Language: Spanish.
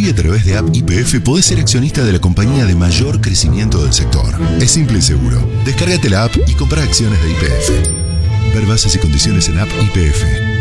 Hoy a través de App YPF podés ser accionista de la compañía de mayor crecimiento del sector. Es simple y seguro. Descárgate la app y comprá acciones de YPF. Ver bases y condiciones en App YPF.